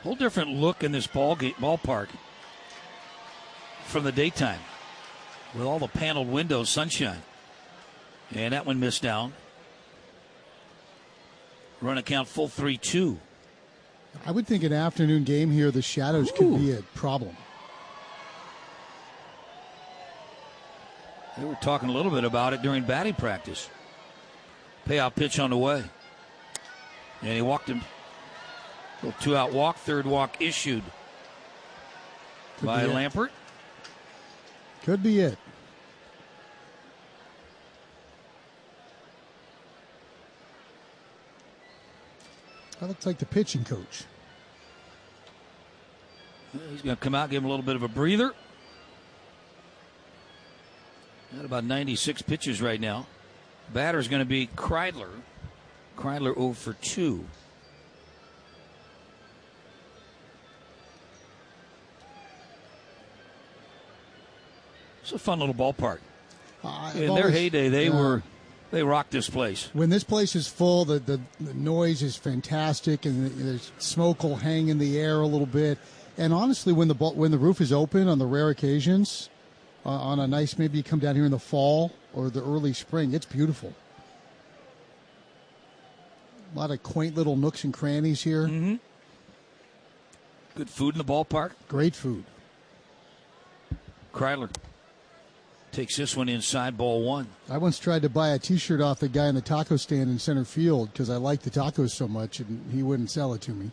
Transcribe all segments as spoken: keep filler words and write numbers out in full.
Whole different look in this ball game, ballpark from the daytime with all the paneled windows, sunshine. And that one missed down. Run account full three two. I would think an afternoon game here, the shadows Ooh. could be a problem. They were talking a little bit about it during batting practice. Payout pitch on the way. And he walked him. Little two-out walk, third walk issued Could by be Lampert. Could be it. That looks like the pitching coach. He's going to come out, give him a little bit of a breather. Got about ninety-six pitches right now. Batter's going to be Kreidler. Kreidler oh for two. It's a fun little ballpark. Uh, In always, their heyday, they uh, were they rocked this place. When this place is full, the, the, the noise is fantastic, and the, the smoke will hang in the air a little bit. And honestly, when the ball, when the roof is open on the rare occasions, uh, on a nice, maybe you come down here in the fall or the early spring, it's beautiful. A lot of quaint little nooks and crannies here. Mm-hmm. Good food in the ballpark. Great food. Kreidler takes this one inside, ball one. I once tried to buy a T-shirt off the guy in the taco stand in center field because I liked the tacos so much, and he wouldn't sell it to me.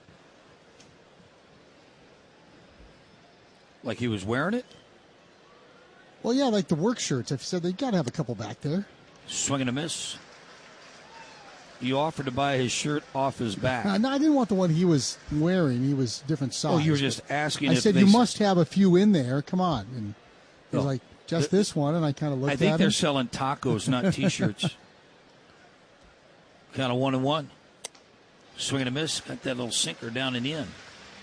Like he was wearing it? Well, yeah, like the work shirts. I said they got to have a couple back there. Swing and a miss. You offered to buy his shirt off his back. Uh, no, I didn't want the one he was wearing. He was different size. Oh, you were just asking. I if said, they you s- must have a few in there. Come on. And he's Oh. like, just The- this one. And I kind of looked I think at they're him. selling tacos, not T-shirts. Kind of one and one. Swing and a miss. Got that little sinker down and in.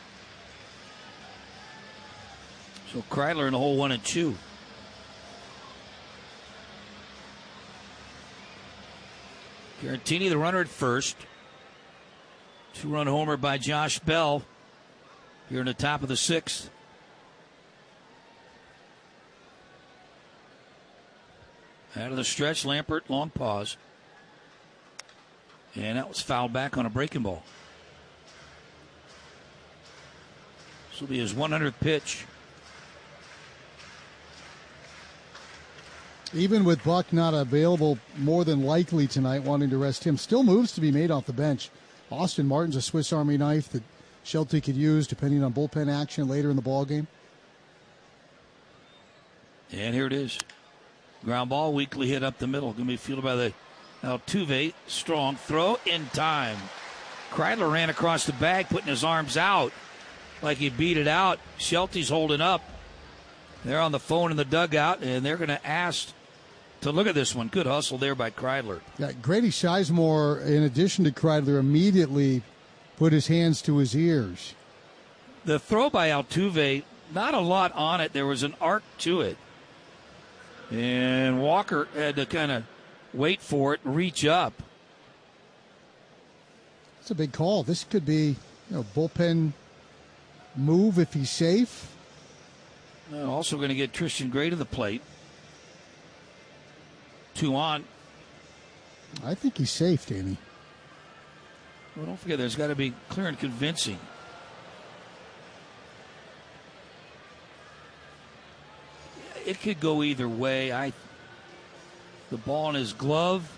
So Kreidler in the hole one and two. Garantini, the runner at first. Two-run homer by Josh Bell here in the top of the sixth. Out of the stretch, Lampert, long pause. And that was fouled back on a breaking ball. This will be his one hundredth pitch. Even with Buck not available more than likely tonight, wanting to rest him, still moves to be made off the bench. Austin Martin's a Swiss Army knife that Shelty could use depending on bullpen action later in the ballgame. And here it is. Ground ball, weakly hit up the middle. Going to be fielded by the Altuve. Strong throw in time. Kreidler ran across the bag, putting his arms out like he beat it out. Shelty's holding up. They're on the phone in the dugout, and they're going to ask to look at this one. Good hustle there by Kreidler. Yeah, Grady Sizemore, in addition to Kreidler, immediately put his hands to his ears. The throw by Altuve, not a lot on it. There was an arc to it. And Walker had to kind of wait for it and reach up. It's a big call. This could be, you know, bullpen move if he's safe. Uh, also going to get Christian Gray to the plate. Two on. I think he's safe, Danny. Well, don't forget, there's got to be clear and convincing. It could go either way. I, the ball in his glove.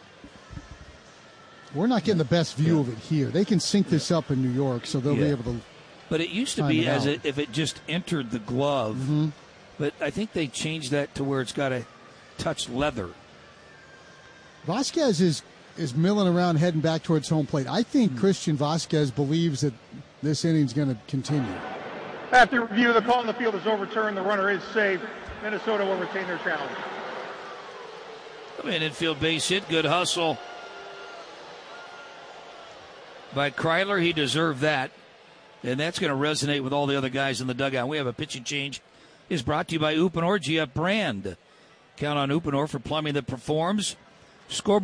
We're not getting the best view Yeah. of it here. They can sync this up in New York, so they'll be Yeah. able to. But it used to Time be it as out. it, if it just entered the glove. Mm-hmm. But I think they changed that to where it's got to touch leather. Vasquez is is milling around, heading back towards home plate. I think Christian Vasquez believes that this inning's going to continue. After review, the call in the field is overturned. The runner is safe. Minnesota will retain their challenge. Come in, infield base hit. Good hustle by Kreidler. He deserved that. And that's going to resonate with all the other guys in the dugout. We have a pitching change. Is brought to you by Uponor G F Brand. Count on Uponor for plumbing that performs. Score